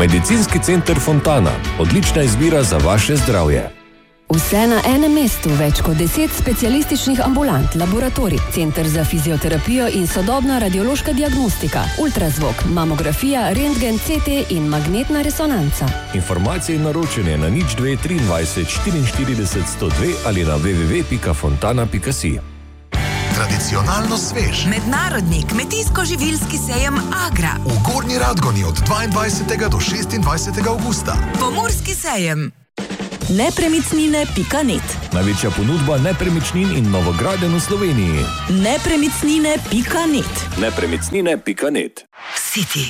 Medicinski center Fontana. Odlična izbira za vaše zdravje. Vse na enem mestu, več kot 10 specialističnih ambulant, laboratorij, center za fizioterapijo in sodobna radiološka diagnostika, ultrazvok, mamografija, rentgen, CT in magnetna resonanca. Informacije in naročanje na 02 23 44 102 ali na www.fontana.si. Tradicionalno svež. Mednarodni kmetijsko-živilski sejem Agra. V Gornji Radgoni od 22. do 26. augusta. Pomurski sejem. Nepremičnine.net. Največja ponudba nepremičnin in novogradenj v Sloveniji. Nepremičnine.net. Nepremičnine.net. City.